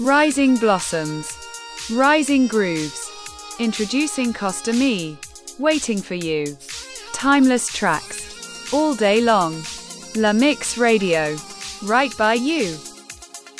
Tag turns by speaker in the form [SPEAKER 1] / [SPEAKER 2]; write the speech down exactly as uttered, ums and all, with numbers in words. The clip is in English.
[SPEAKER 1] Rising Blossoms. Rising Grooves. Introducing Costa Me. Waiting for You. Timeless tracks. All day long. La Mix Radio. Right by you.